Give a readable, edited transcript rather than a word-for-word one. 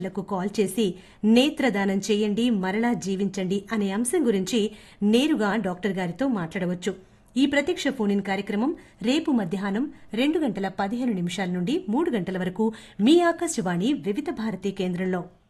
లకు కాల్ చేసి నేత్రదానం చేయండి మరలా జీవించండి అనే అంశం గురించి నేరుగా డాక్టర్ గారితో మాట్లాడవచ్చు. ఈ ప్రత్యక్ష ఫోన్ ఇన్ కార్యక్రమం రేపు మధ్యాహ్నం 2:15 నుండి 3 గంటల వరకు మీ ఆకాశవాణి వివిధ భారతి కేంద్రంలో.